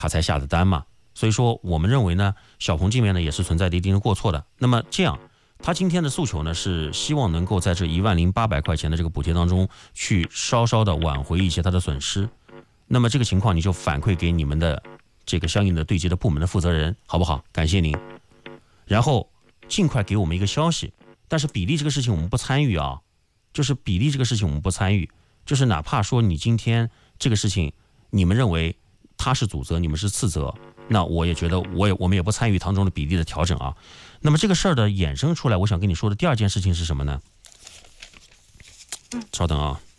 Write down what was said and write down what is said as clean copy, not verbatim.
他才下的单嘛。所以说我们认为呢，小鹏这边呢也是存在一定的过错的。那么这样，他今天的诉求呢是希望能够在这10800块钱的这个补贴当中去稍稍的挽回一些他的损失。那么这个情况你就反馈给你们的这个相应的对接的部门的负责人，好不好？感谢您。然后尽快给我们一个消息。但是比例这个事情我们不参与啊，就是比例这个事情我们不参与，就是哪怕说你今天这个事情你们认为他是主责，你们是次责，那我也觉得我们也不参与当中的比例的调整啊。那么这个事儿的衍生出来，我想跟你说的第二件事情是什么呢？稍等啊。